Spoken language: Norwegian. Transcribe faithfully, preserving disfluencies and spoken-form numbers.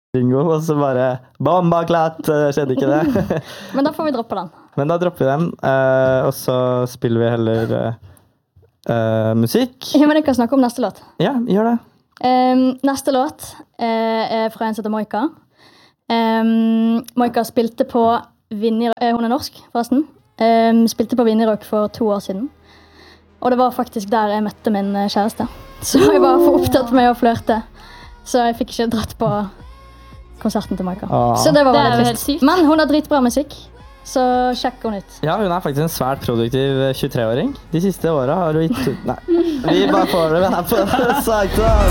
bingo, og så bare bomba klatt, skjedde ikke det. Men da får vi droppe den. Men da dropper vi den, uh, og så spiller vi heller uh, uh, musikk. Ja, men jeg kan snakke om neste låt. Ja, gjør det. Um, neste låt uh, er fra en som heter Moika. Um, Moika spilte på Vinjerock, uh, hun er norsk forresten, um, spilte på Vinjerock for to år siden. Og det var faktisk der jeg møtte min kjæreste. Så jeg var for opptatt med å flørte. Så jeg fikk ikke dratt på konserten til Moika. Ah. Så det var Det er veldig jo helt trist. sykt. Men hun har dritbra musikk, så sjekk hun ut. Ja, hun er faktisk en svært produktiv tjuetre-åring. De siste årene har hun gitt ut... Nei, vi bare får det her på sakte.